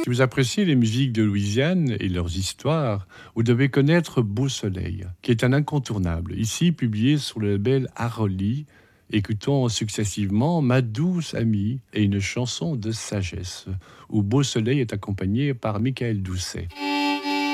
Si vous appréciez les musiques de Louisiane et leurs histoires, vous devez connaître Beau Soleil, qui est un incontournable. Ici, publié sur le label Haroli, écoutons successivement Ma douce amie et une chanson de sagesse, où Beau Soleil est accompagné par Michael Doucet.